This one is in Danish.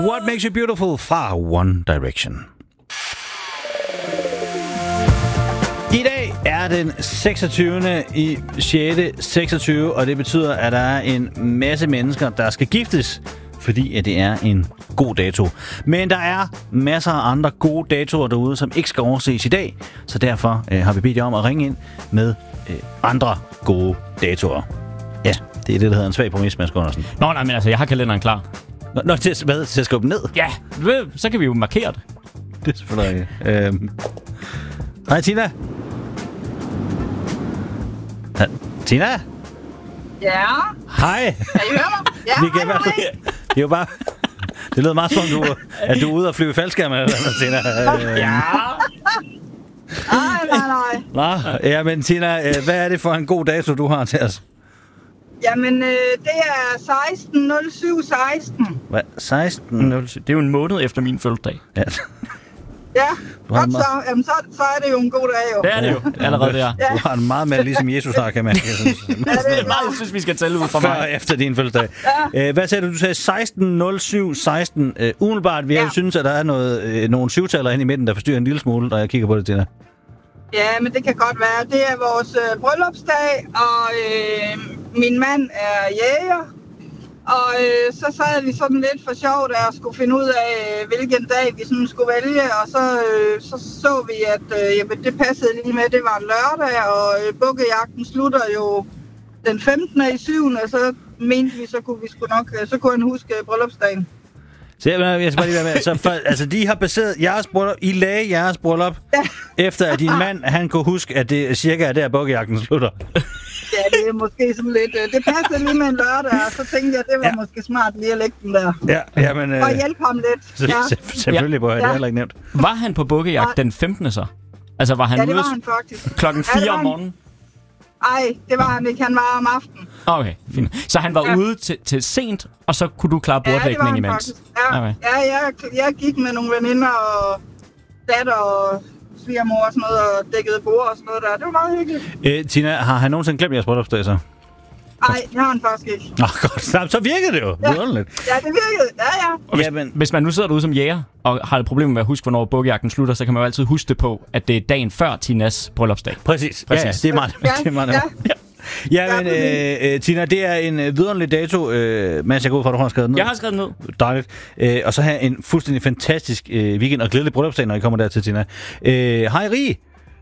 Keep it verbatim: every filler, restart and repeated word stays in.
What Makes You Beautiful fra One Direction. I dag er den seksogtyvende i sjette seksogtyve, og det betyder, at der er en masse mennesker, der skal giftes, fordi at det er en god dato. Men der er masser af andre gode datoer derude, som ikke skal overses i dag, så derfor øh, har vi bedt jer om at ringe ind med øh, andre gode datoer. Ja, det er det, der hedder en svag præmis, Mads Gundersen. Nå, nej, men altså, jeg har kalenderen klar. Nå, nå til, hvad, til at skrive dem ned? Ja, ved, så kan vi jo markere det. Det er selvfølgelig ikke. Øhm. Hej, Tina. Ha, Tina? Ja. Hej. Kan I høre mig? Ja, vi kan i hvert fald. Det er jo bare. Det lyder meget som du, at du er ude og flyve faldskærm eller noget, Tina. Øhm. Ja. Nej, nej, nej. Nå, ja, men Tina, hvad er det for en god dato, du har til os? Jamen, øh, det er seksten nul syv seksten. Hvad? seksten nul syv? Det er jo en måned efter min fødselsdag. Ja. Ja, godt så. Jamen, så, så er det jo en god dag, jo. Det er det jo, allerede der. Du har en meget mere ligesom Jesus har, kan man. Jeg synes, Ja, det er meget, jeg synes, vi skal tælle ud fra før mig. efter din fødselsdag. Ja. Hvad sagde du? Du sagde seksten nul syv seksten. Uh, umiddelbart vil jeg Ja. jo synes, at der er noget, uh, nogle syvtaller inde i midten, der forstyrrer en lille smule, da jeg kigger på det, Tina. Ja, men det kan godt være. Det er vores øh, bryllupsdag, og øh, min mand er jæger. Og øh, så sad vi sådan lidt for sjov, da jeg skulle finde ud af, øh, hvilken dag vi sådan skulle vælge. Og så øh, så, så vi, at øh, jamen, det passede lige med, det var en lørdag, og øh, bukkejagten slutter jo den femtende i syvende. Og så mente vi, så kunne vi sgu nok, øh, så kunne han huske øh, bryllupsdagen. Så jeg, jeg skal bare lige være med. Så for, altså, de har baseret jeres bryllup, I lagde jeres bryllup, Ja. efter at din mand, han kunne huske, at det cirka er der, bukkejagten slutter. Ja, det er måske sådan lidt... Øh, det passede lige med en lørdag, og så tænkte jeg, det var Ja. måske smart lige at lægge den der. Ja, jamen... Øh, Og hjælpe ham lidt. så, Ja. se- selvfølgelig, ja. Det Ja. er heller ikke nemt. Var han på bukkejagt den femtende så? Altså, var han Ja, det ude var han faktisk. klokken Ja, det fire var om han. morgenen? Ej, det var han ikke. Han var om aftenen. Okay, fint. Så han var Ja. ude til, til sent, og så kunne du klare Ja, det var bordlægning han imens? faktisk. Ja, Okay. ja jeg, jeg gik med nogle veninder og datter og svigermor og sådan noget, og dækkede bord og sådan noget der. Det var meget hyggeligt. Øh, Tina, har han nogensinde glemt jeres bryllupsdag så? Ej, det har han faktisk ikke. Nå, godt. Så, så virkede det jo. Ja. Vidunderligt. Ja, det virkede. Ja, ja. Og hvis, Jamen- hvis man nu sidder derude som jæger, og har et problem med at huske, hvornår bukkejagten slutter, så kan man jo altid huske det på, at det er dagen før Tinas bryllupsdag. Præcis. Præcis. Ja, ja, det er meget, Ja, det er meget ja. nemt. Ja, men øh, øh, Tina, det er en øh, vidunderlig dato, øh, Mads, jeg går ud fra, at du har skrevet ned. Jeg har skrevet ned. Dejligt. Øh, og så have en fuldstændig fantastisk øh, weekend og glædelig bryllupsdag, når I kommer der til, Tina. Øh, hej, Rie.